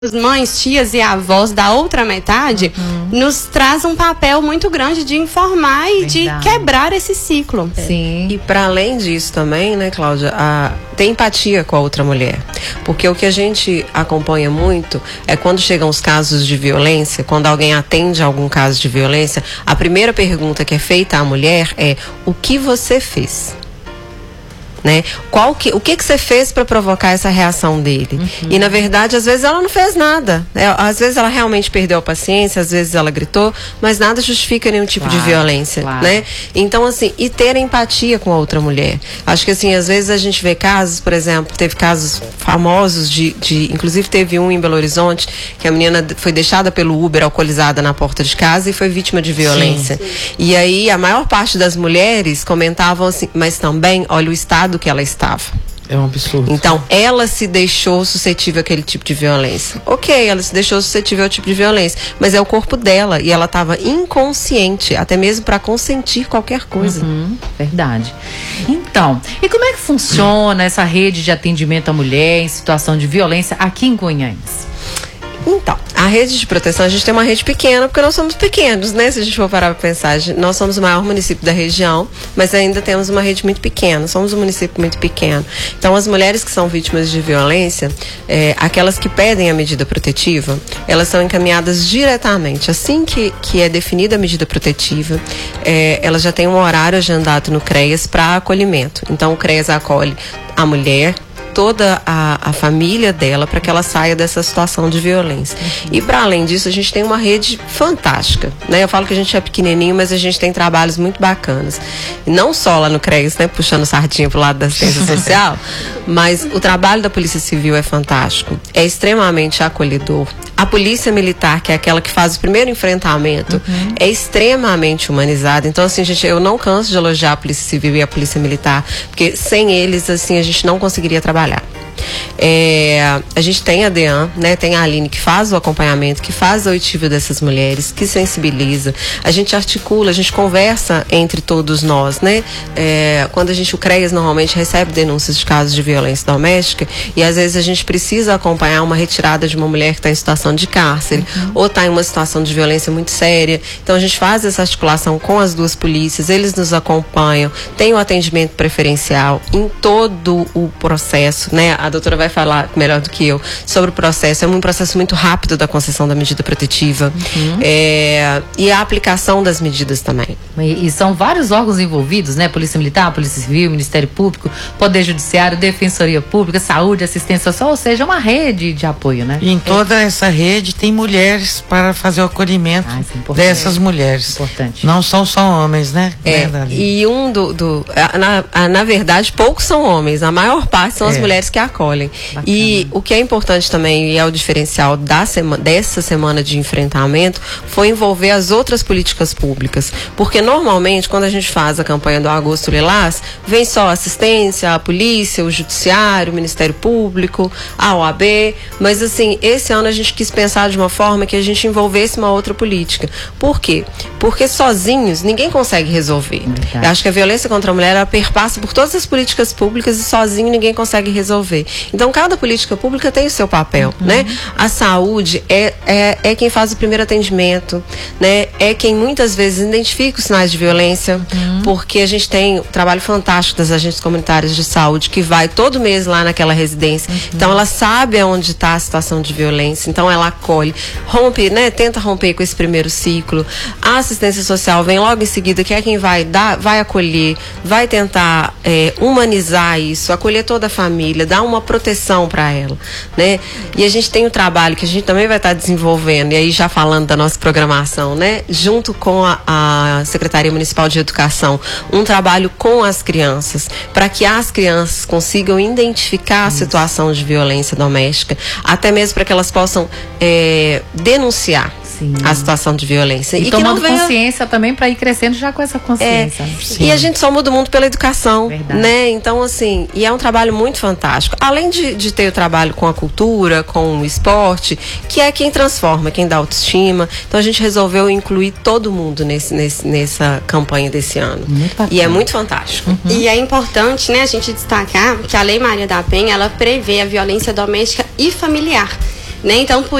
as mães, tias e avós da outra metade, nos traz um papel muito grande de informar e de quebrar esse ciclo. Sim. E para além disso também, né, Cláudia, ter empatia com a outra mulher. Porque o que a gente acompanha muito é quando chegam os casos de violência, quando alguém atende a algum caso de violência, a primeira pergunta que é feita à mulher é: o que você fez? Né? O que você fez para provocar essa reação dele? E na verdade, às vezes ela não fez nada, às vezes ela realmente perdeu a paciência, às vezes ela gritou, mas nada justifica nenhum tipo de violência, né? Então assim, e ter empatia com a outra mulher. Acho que assim, às vezes a gente vê casos, por exemplo, teve casos famosos inclusive teve um em Belo Horizonte, que a menina foi deixada pelo Uber alcoolizada na porta de casa e foi vítima de violência. Sim. E aí a maior parte das mulheres comentavam assim, mas também, olha o estado que ela estava. É um absurdo. Então, ela se deixou suscetível àquele tipo de violência. Ok, ela se deixou suscetível ao tipo de violência, mas é o corpo dela e ela estava inconsciente, até mesmo para consentir qualquer coisa. Verdade. Então, e como é que funciona essa rede de atendimento à mulher em situação de violência aqui em Guanhães? Então, a rede de proteção, a gente tem uma rede pequena, porque nós somos pequenos, né? Se a gente for parar para pensar, nós somos o maior município da região, mas ainda temos uma rede muito pequena, somos um município muito pequeno. Então, as mulheres que são vítimas de violência, aquelas que pedem a medida protetiva, elas são encaminhadas diretamente. Assim que é definida a medida protetiva, elas já têm um horário agendado no CREAS para acolhimento. Então, o CREAS acolhe a mulher, toda a família dela, para que ela saia dessa situação de violência. E para além disso, a gente tem uma rede fantástica, né? Eu falo que a gente é pequenininho, mas a gente tem trabalhos muito bacanas. E não só lá no CREAS, né, puxando sardinha pro lado da assistência social, mas o trabalho da Polícia Civil é fantástico, é extremamente acolhedor. A Polícia Militar, que é aquela que faz o primeiro enfrentamento, é extremamente humanizada. Então, assim, gente, eu não canso de elogiar a Polícia Civil e a Polícia Militar, porque sem eles, assim, a gente não conseguiria trabalhar. A gente tem a DEAN, né? Tem a Aline que faz o acompanhamento, que faz a oitiva dessas mulheres, que sensibiliza. A gente articula, a gente conversa entre todos nós, né? Quando o CREAS normalmente recebe denúncias de casos de violência doméstica, e às vezes a gente precisa acompanhar uma retirada de uma mulher que está em situação de cárcere, ou está em uma situação de violência muito séria. Então a gente faz essa articulação com as duas polícias, eles nos acompanham, tem o atendimento preferencial em todo o processo, né? A doutora vai falar melhor do que eu sobre o processo. É um processo muito rápido da concessão da medida protetiva, e a aplicação das medidas também. E são vários órgãos envolvidos, né? Polícia Militar, Polícia Civil, Ministério Público, Poder Judiciário, Defensoria Pública, Saúde, Assistência Social, ou seja, uma rede de apoio, né? E em toda essa rede tem mulheres para fazer o acolhimento dessas mulheres. Importante. Não são só homens, né? E na verdade, poucos são homens, a maior parte são as mulheres que acolhem. Bacana. E o que é importante também, e é o diferencial dessa semana de enfrentamento, foi envolver as outras políticas públicas. Porque normalmente, quando a gente faz a campanha do Agosto Lilás, vem só a assistência, a polícia, o judiciário, o Ministério Público, a OAB, mas assim, esse ano a gente quis pensar de uma forma que a gente envolvesse uma outra política. Por quê? Porque sozinhos ninguém consegue resolver. Eu acho que a violência contra a mulher, ela perpassa por todas as políticas públicas e sozinho ninguém consegue resolver. Então, cada política pública tem o seu papel, né? A saúde é quem faz o primeiro atendimento, né? É quem muitas vezes identifica os sinais de violência, porque a gente tem o trabalho fantástico das agentes comunitárias de saúde, que vai todo mês lá naquela residência. Então, ela sabe onde está a situação de violência, então ela acolhe, rompe, né? Tenta romper com esse primeiro ciclo. A assistência social vem logo em seguida, que é quem vai acolher, vai tentar humanizar isso, acolher toda a família, dar uma proteção para ela, né? E a gente tem o trabalho que a gente também vai estar desenvolvendo, e aí já falando da nossa programação, né? Junto com a Secretaria Municipal de Educação, um trabalho com as crianças, para que as crianças consigam identificar a situação de violência doméstica, até mesmo para que elas possam denunciar a situação de violência. E tomando consciência também, para ir crescendo já com essa consciência. E a gente só muda o mundo pela educação, né? Então, assim, e é um trabalho muito fantástico. Além de ter o trabalho com a cultura, com o esporte, que é quem transforma, quem dá autoestima. Então, a gente resolveu incluir todo mundo nessa campanha desse ano. E é muito fantástico. E é importante, né, a gente destacar que a Lei Maria da Penha, ela prevê a violência doméstica e familiar. né? Então, por